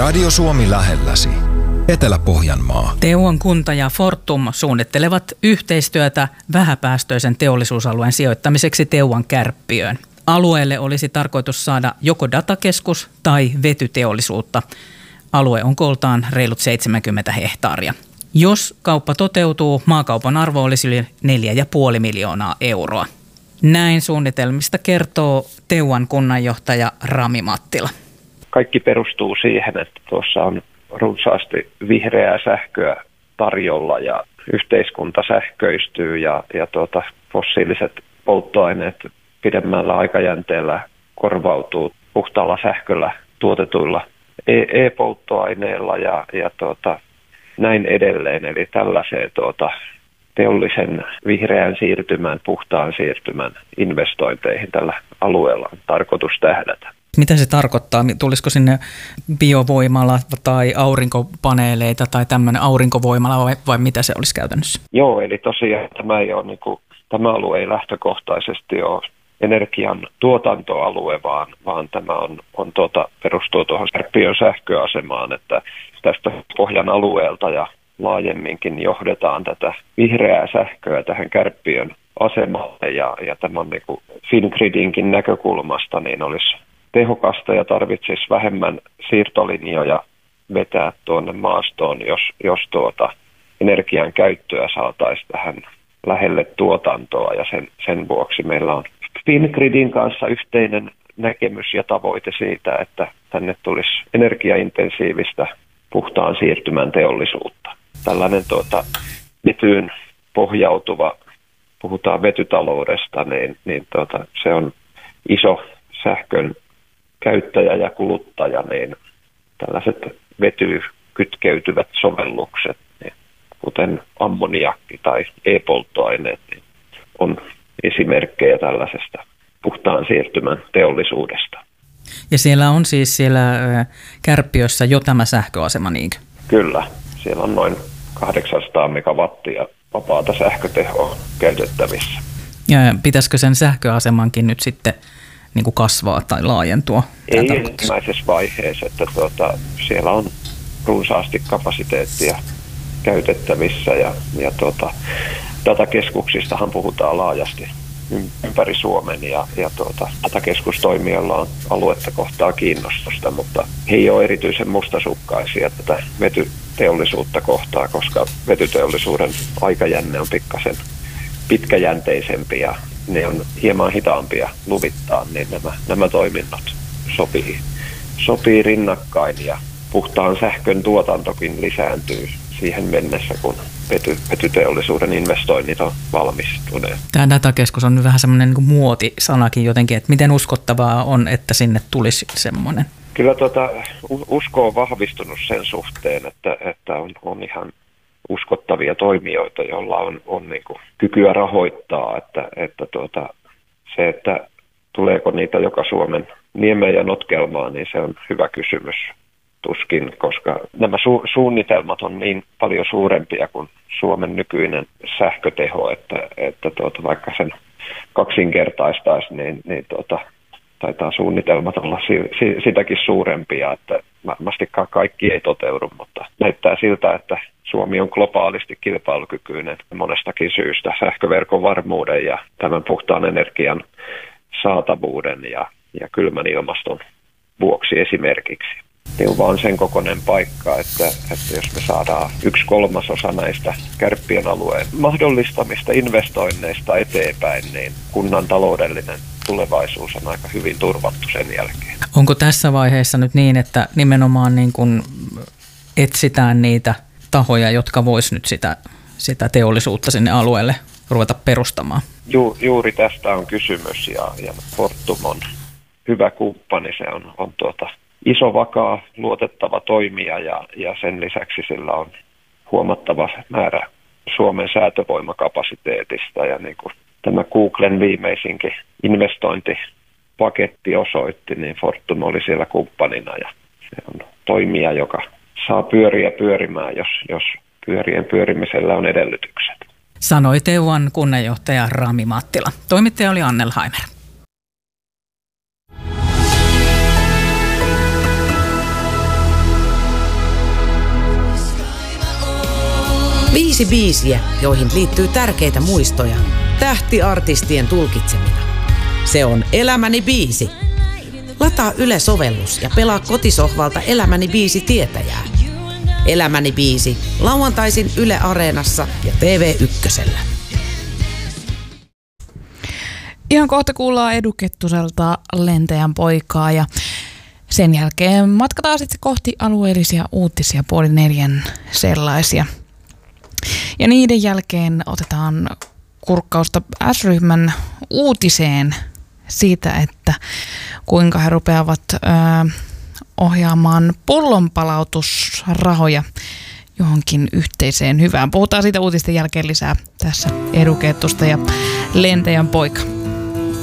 Radio Suomi lähelläsi. Etelä-Pohjanmaa. Teuon kunta ja Fortum suunnittelevat yhteistyötä vähäpäästöisen teollisuusalueen sijoittamiseksi Teuon Kärppiöön. Alueelle olisi tarkoitus saada joko datakeskus tai vetyteollisuutta. Alue on kooltaan reilut 70 hehtaaria. Jos kauppa toteutuu, maakaupan arvo olisi yli 4,5 miljoonaa euroa. Näin suunnitelmista kertoo Teuon kunnanjohtaja Rami Mattila. Kaikki perustuu siihen, että tuossa on runsaasti vihreää sähköä tarjolla ja yhteiskunta sähköistyy ja fossiiliset polttoaineet pidemmällä aikajänteellä korvautuu puhtaalla sähköllä tuotetuilla e-polttoaineilla ja näin edelleen. Eli tällaiseen teollisen vihreän siirtymän, puhtaan siirtymän investointeihin tällä alueella on tarkoitus tähdätä. Mitä se tarkoittaa? Tulisiko sinne biovoimala tai aurinkopaneeleita tai tämmöinen aurinkovoimala vai mitä se olisi käytännössä? Joo, eli tosiaan tämä alue ei lähtökohtaisesti ole energian tuotantoalue, vaan tämä perustuu tuohon Kärppiön sähköasemaan, että tästä Pohjan alueelta ja laajemminkin johdetaan tätä vihreää sähköä tähän Kärppiön asemalle ja tämä on Fingridinkin näkökulmasta niin olisi tehokasta ja tarvitsisi vähemmän siirtolinjoja vetää tuonne maastoon, jos energian käyttöä saataisiin tähän lähelle tuotantoa ja sen vuoksi meillä on Fingridin kanssa yhteinen näkemys ja tavoite siitä, että tänne tulisi energiaintensiivistä puhtaan siirtymän teollisuutta. Tällainen vetyyn pohjautuva, puhutaan vetytaloudesta, niin se on iso sähkön käyttäjä ja kuluttaja, niin tällaiset vetyyn kytkeytyvät sovellukset, niin kuten ammoniakki tai e-polttoaineet, niin on esimerkkejä tällaisesta puhtaan siirtymän teollisuudesta. Ja siellä on siis siellä Kärppiössä jo tämä sähköasema, niinkö? Kyllä, siellä on noin 800 megawattia vapaata sähkötehoa käytettävissä. Ja pitäisikö sen sähköasemankin nyt sitten niin kuin kasvaa tai laajentua? Ei ensimmäisessä vaiheessa, että siellä on runsaasti kapasiteettia käytettävissä ja datakeskuksistahan puhutaan laajasti ympäri Suomen ja datakeskustoimijoilla on aluetta kohtaa kiinnostusta, mutta he ei ole erityisen mustasukkaisia tätä vetyteollisuutta kohtaa, koska vetyteollisuuden aikajänne on pikkasen pitkäjänteisempi ja ne on hieman hitaampia luvittaa, niin nämä toiminnot sopii rinnakkain ja puhtaan sähkön tuotantokin lisääntyy siihen mennessä, kun vetyteollisuuden investoinnit on valmistuneet. Tämä datakeskus on nyt vähän semmoinen niin muotisanakin jotenkin, että miten uskottavaa on, että sinne tulisi semmoinen? Kyllä usko on vahvistunut sen suhteen, että on ihan uskottavia toimijoita, joilla on niin kuin kykyä rahoittaa, että tuleeko niitä joka Suomen niemeen ja notkelmaan, niin se on hyvä kysymys. Tuskin, koska nämä suunnitelmat on niin paljon suurempia kuin Suomen nykyinen sähköteho, että vaikka sen kaksinkertaistaisi, niin taitaa suunnitelmat olla sitäkin suurempia, että varmastikaan kaikki ei toteudu, mutta näyttää siltä, että Suomi on globaalisti kilpailukykyinen monestakin syystä sähköverkon varmuuden ja tämän puhtaan energian saatavuuden ja kylmän ilmaston vuoksi esimerkiksi. Niin on vaan sen kokoinen paikka, että jos me saadaan 1/3 näistä Kärppien alueen mahdollistamista investoinneista eteenpäin, niin kunnan taloudellinen tulevaisuus on aika hyvin turvattu sen jälkeen. Onko tässä vaiheessa nyt niin, että nimenomaan niin kuin etsitään niitä tahoja, jotka vois nyt sitä teollisuutta sinne alueelle ruveta perustamaan? Juuri tästä on kysymys ja Fortum on hyvä kumppani, se on iso, vakaa, luotettava toimija ja sen lisäksi sillä on huomattava määrä Suomen säätövoimakapasiteetista ja niin kuin tämä Googlen viimeisinkin investointipaketti osoitti, niin Fortum oli siellä kumppanina ja se on toimija, joka saa pyöriä pyörimään, jos pyörien pyörimisellä on edellytykset. Sanoi Teuon kunnanjohtaja Rami Mattila. Toimittaja oli Annel Haimer. 5 biisiä, joihin liittyy tärkeitä muistoja, tähtiartistien tulkitsemina. Se on Elämäni biisi. Lataa Yle-sovellus ja pelaa kotisohvalta Elämäni biisi tietäjää. Elämäni biisi, lauantaisin Yle Areenassa ja TV1. Ihan kohta kuullaan Edu Kettuselta Lentäjän poikaa ja sen jälkeen matkataan sitten kohti alueellisia uutisia 3:30 sellaisia. Ja niiden jälkeen otetaan kurkkausta S-ryhmän uutiseen siitä, että kuinka he rupeavat ohjaamaan pullonpalautusrahoja johonkin yhteiseen hyvään. Puhutaan siitä uutisten jälkeen lisää tässä Edu Kettusta ja Lentäjän poika.